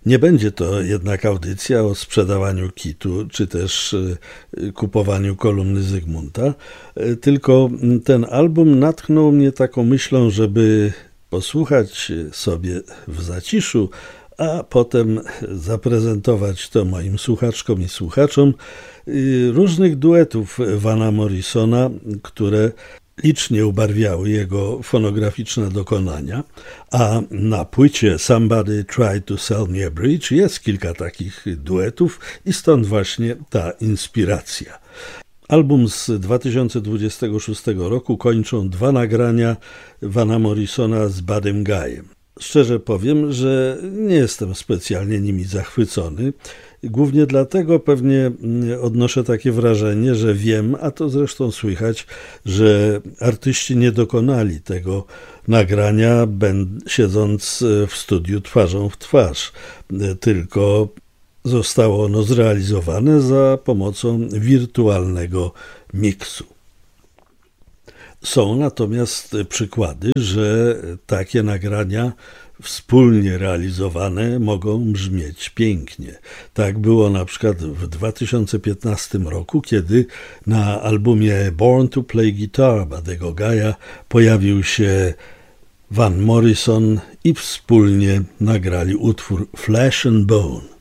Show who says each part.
Speaker 1: Nie będzie to jednak audycja o sprzedawaniu kitu, czy też kupowaniu kolumny Zygmunta, tylko ten album natchnął mnie taką myślą, żeby posłuchać sobie w zaciszu, a potem zaprezentować to moim słuchaczkom i słuchaczom różnych duetów Vana Morrisona, które licznie ubarwiały jego fonograficzne dokonania, a na płycie Somebody Tried to Sell Me a Bridge jest kilka takich duetów i stąd właśnie ta inspiracja. Album z 2026 roku kończą dwa nagrania Vana Morrisona z Buddym Guyem. Szczerze powiem, że nie jestem specjalnie nimi zachwycony. Głównie dlatego pewnie odnoszę takie wrażenie, że wiem, a to zresztą słychać, że artyści nie dokonali tego nagrania, siedząc w studiu twarzą w twarz, tylko zostało ono zrealizowane za pomocą wirtualnego miksu. Są natomiast przykłady, że takie nagrania wspólnie realizowane mogą brzmieć pięknie. Tak było na przykład w 2015 roku, kiedy na albumie Born to Play Guitar Buddego Guy'a pojawił się Van Morrison i wspólnie nagrali utwór Flesh and Bone.